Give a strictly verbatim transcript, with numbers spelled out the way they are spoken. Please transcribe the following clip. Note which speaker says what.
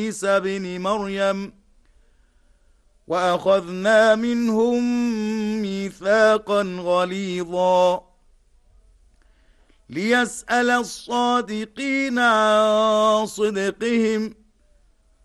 Speaker 1: عيسى ابن مريم وأخذنا منهم ميثاقا غليظا ليسأل الصادقين عن صدقهم